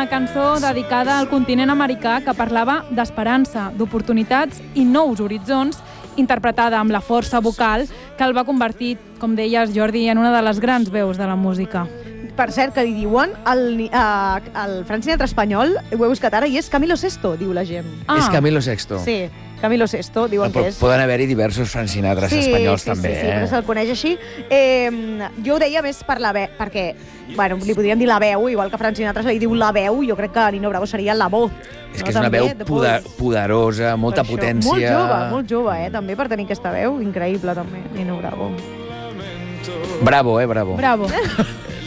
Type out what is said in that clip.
una cançó dedicada al continent americà que parlava d'esperança, d'oportunitats i nous horitzons, interpretada amb la força vocal que el va convertir, com deies, Jordi, en una de les grans veus de la música. Per cert, que li diuen el Frank Sinatra espanyol, ho he buscat ara, i és Camilo Sesto, diu la gent. És Camilo Sexto. Sí, Camilo Sesto, diuen que és. Poden haver-hi diversos Frank Sinatras espanyols també, Sí, però se'l coneix així. Jo ho deia més per la veu, perquè, bueno, li podríem dir la veu, igual que Frank Sinatra se li diu la veu, jo crec que Nino Bravo seria la voz. És que és una veu poderosa, molta potència. Molt jove, també, per tenir aquesta veu. Increïble, també, Nino Bravo. Bravo, bravo. Bravo.